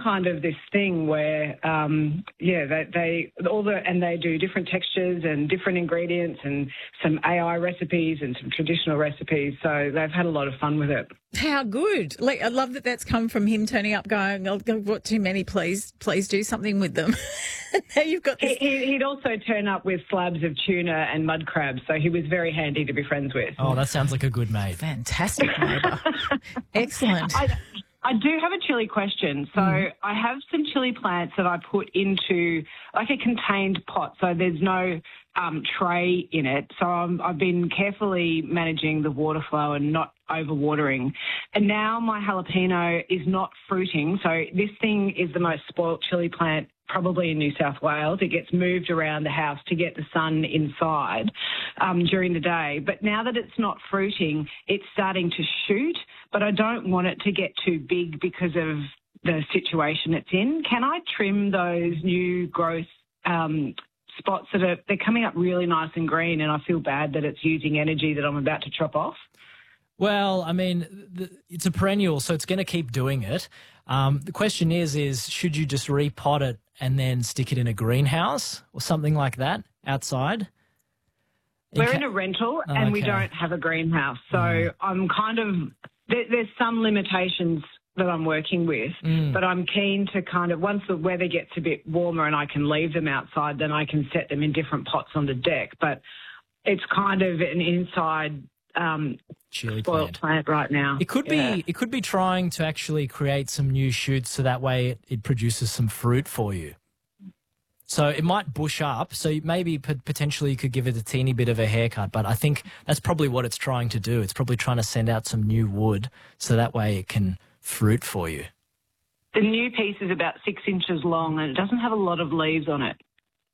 kind of this thing where, they do different textures and different ingredients and some AI recipes and some traditional recipes. So they've had a lot of fun with it. How good. Like, I love that that's come from him turning up going, I've got too many, please do something with them. Now you've got this. He'd also turn up with slabs of tuna and mud crabs, so he was very handy to be friends with. Oh, that sounds like a good mate. Fantastic neighbour. Excellent. I do have a chili question. So I have some chili plants that I put into like a contained pot, so there's no tray in it. So I've been carefully managing the water flow and not overwatering. And now my jalapeno is not fruiting. So this thing is the most spoilt chili plant probably in New South Wales. It gets moved around the house to get the sun inside during the day. But now that it's not fruiting, it's starting to shoot, but I don't want it to get too big because of the situation it's in. Can I trim those new growth spots they're coming up really nice and green, and I feel bad that it's using energy that I'm about to chop off? Well, I mean, it's a perennial, so it's going to keep doing it. The question is should you just repot it and then stick it in a greenhouse or something like that outside? We're in a rental and we don't have a greenhouse. So I'm kind of there's some limitations that I'm working with, but I'm keen to kind of, once the weather gets a bit warmer and I can leave them outside, then I can set them in different pots on the deck. But it's kind of an inside chili spoiled plant right now. It could be trying to actually create some new shoots so that way it produces some fruit for you. So it might bush up, so maybe potentially you could give it a teeny bit of a haircut, but I think that's probably what it's trying to do. It's probably trying to send out some new wood so that way it can fruit for you. The new piece is about 6 inches long and it doesn't have a lot of leaves on it.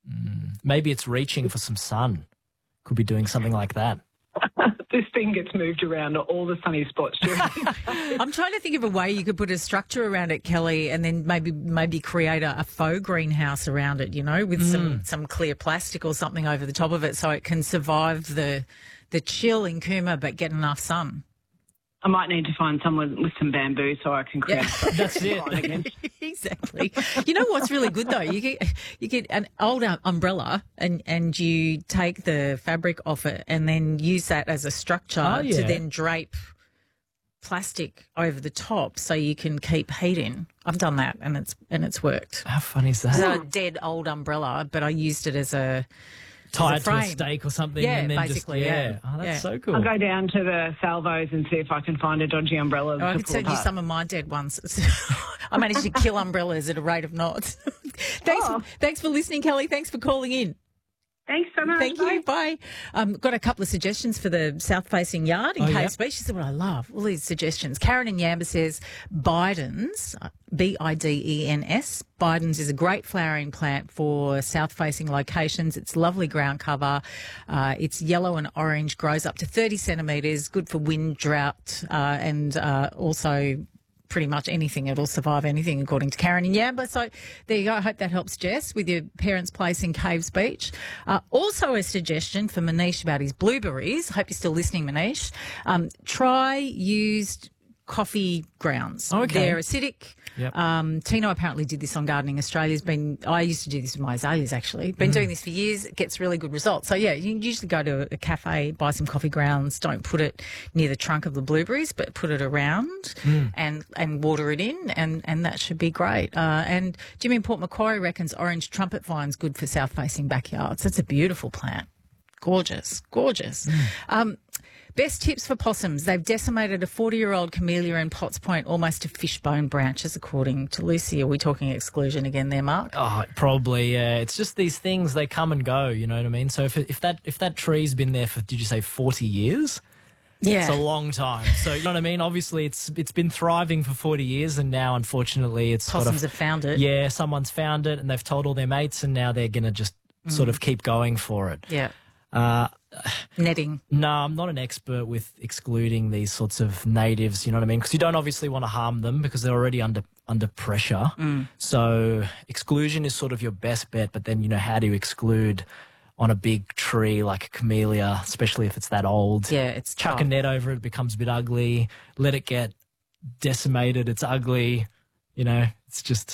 Maybe it's reaching for some sun. Could be doing something like that. This thing gets moved around to all the sunny spots. I'm trying to think of a way you could put a structure around it, Kelly, and then maybe create a faux greenhouse around it, you know, with some clear plastic or something over the top of it so it can survive the chill in Cooma but get enough sun. I might need to find someone with some bamboo so I can create. Yeah. That's it. Exactly. You know what's really good though? You get an old umbrella and you take the fabric off it and then use that as a structure to then drape plastic over the top so you can keep heat in. I've done that and it's worked. How funny is that? It's a dead old umbrella, but I used it as a tied to a stake or something. Yeah, and then basically, Oh, that's so cool. I'll go down to the salvos and see if I can find a dodgy umbrella. I could send you some of my dead ones. I managed to kill umbrellas at a rate of knots. Thanks for listening, Kelly. Thanks for calling in. Thanks so much. Thank you. Bye. Got a couple of suggestions for the south-facing yard in Caves Beach. This is what I love, all these suggestions. Karen in Yamba says Bidens, Bidens. Bidens is a great flowering plant for south-facing locations. It's lovely ground cover. It's yellow and orange, grows up to 30 centimetres, good for wind, drought, and also pretty much anything. It'll survive anything, according to Karen in Yamba. So there you go. I hope that helps Jess with your parents' place in Caves Beach. Also a suggestion for Manish about his blueberries. Hope you're still listening, Manish. Try used coffee grounds. Okay. They're acidic. Yep. Tino apparently did this on Gardening Australia. I used to do this with my azaleas, actually. Been doing this for years. It gets really good results. So, yeah, you usually go to a cafe, buy some coffee grounds. Don't put it near the trunk of the blueberries, but put it around and water it in, and that should be great. And Jimmy in Port Macquarie reckons orange trumpet vine's good for south-facing backyards. That's a beautiful plant. Gorgeous, gorgeous. Best tips for possums. They've decimated a 40-year-old camellia in Potts Point almost to fishbone branches, according to Lucy. Are we talking exclusion again there, Mark? Oh, probably, yeah. It's just these things, they come and go, you know what I mean? So if that tree's been there for, did you say 40 years? Yeah. It's a long time. So, you know what I mean? Obviously, it's been thriving for 40 years and now, unfortunately, it's possums have found it. Yeah, someone's found it and they've told all their mates and now they're going to just sort of keep going for it. Yeah. Netting. No, I'm not an expert with excluding these sorts of natives, you know what I mean? Because you don't obviously want to harm them because they're already under pressure. So exclusion is sort of your best bet, but then, you know, how do you exclude on a big tree like a camellia, especially if it's that old? Yeah, it's Chuck tough. a net over it, becomes a bit ugly. Let it get decimated, it's ugly. You know, it's just...